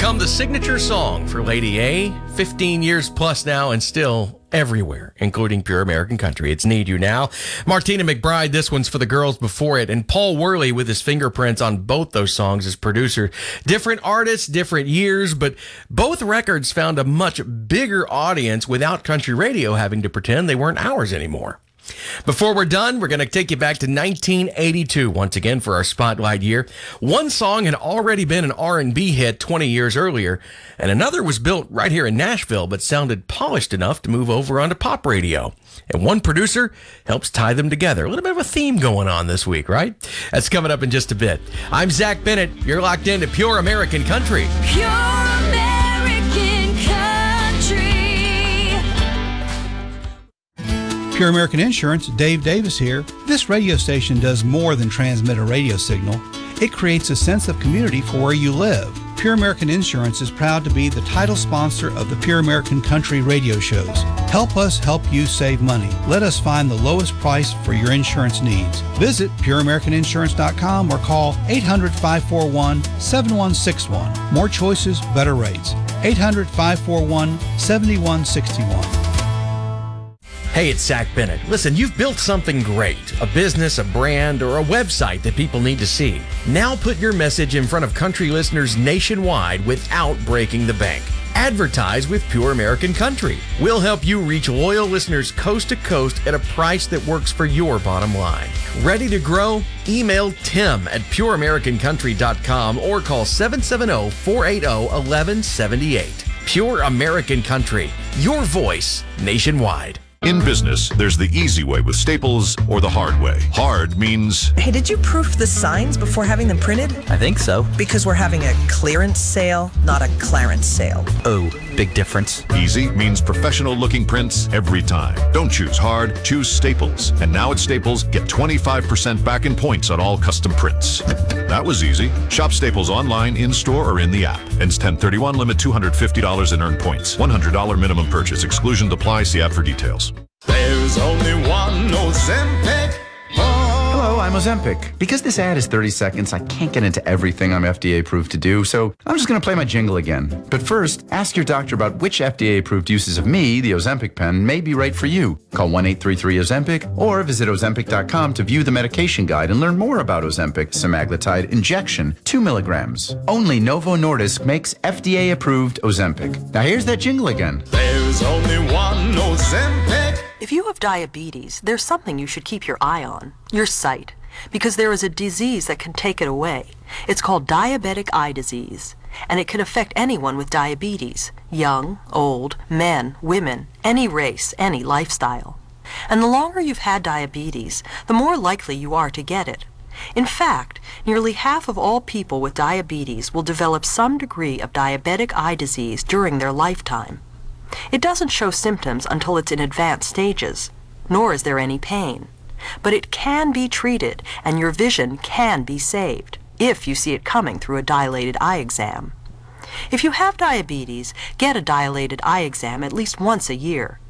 become the signature song for Lady A, 15 years plus now and still everywhere, including Pure American Country. It's Need You Now. Martina McBride, this one's for the girls before it, and Paul Worley with his fingerprints on both those songs as producer. Different artists, different years, but both records found a much bigger audience without country radio having to pretend they weren't ours anymore. Before we're done, we're going to take you back to 1982 once again for our spotlight year. One song had already been an R&B hit 20 years earlier, and another was built right here in Nashville but sounded polished enough to move over onto pop radio. And one producer helps tie them together. A little bit of a theme going on this week, right? That's coming up in just a bit. I'm Zach Bennett. You're locked into Pure American Country. Pure American Country. Pure American Insurance, Dave Davis here. This radio station does more than transmit a radio signal. It creates a sense of community for where you live. Pure American Insurance is proud to be the title sponsor of the Pure American Country radio shows. Help us help you save money. Let us find the lowest price for your insurance needs. Visit pureamericaninsurance.com or call 800-541-7161. More choices, better rates. 800-541-7161. Hey, it's Zach Bennett. Listen, you've built something great, a business, a brand, or a website that people need to see. Now put your message in front of country listeners nationwide without breaking the bank. Advertise with Pure American Country. We'll help you reach loyal listeners coast to coast at a price that works for your bottom line. Ready to grow? Email Tim at pureamericancountry.com or call 770-480-1178. Pure American Country, your voice nationwide. In business, there's the easy way with Staples or the hard way. Hard means... Hey, did you proof the signs before having them printed? I think so. Because we're having a clearance sale, not a Clarence sale. Oh, big difference. Easy means professional-looking prints every time. Don't choose hard, choose Staples. And now at Staples, get 25% back in points on all custom prints. That was easy. Shop Staples online, in-store, or in the app. Ends 10/31, limit $250 in earned points. $100 minimum purchase. Exclusion apply. See app for details. There's only one Ozempic. Hello, I'm Ozempic. Because this ad is 30 seconds, I can't get into everything I'm FDA approved to do, so I'm just going to play my jingle again. But first, ask your doctor about which FDA approved uses of me, the Ozempic pen, may be right for you. Call 1-833-OZEMPIC or visit Ozempic.com to view the medication guide and learn more about Ozempic semaglutide injection, 2 milligrams. Only Novo Nordisk makes FDA approved Ozempic. Now here's that jingle again. There's only one Ozempic. If you have diabetes, there's something you should keep your eye on, your sight, because there is a disease that can take it away. It's called diabetic eye disease, and it can affect anyone with diabetes, young, old, men, women, any race, any lifestyle. And the longer you've had diabetes, the more likely you are to get it. In fact, nearly half of all people with diabetes will develop some degree of diabetic eye disease during their lifetime. It doesn't show symptoms until it's in advanced stages, nor is there any pain. But it can be treated, and your vision can be saved, if you see it coming through a dilated eye exam. If you have diabetes, get a dilated eye exam at least once a year.